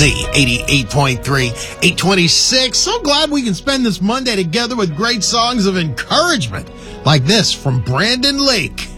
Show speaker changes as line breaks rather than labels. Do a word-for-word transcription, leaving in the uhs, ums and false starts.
Z eighty-eight point three, eight twenty-six. So glad we can spend this Monday together with great songs of encouragement like this from Brandon Lake.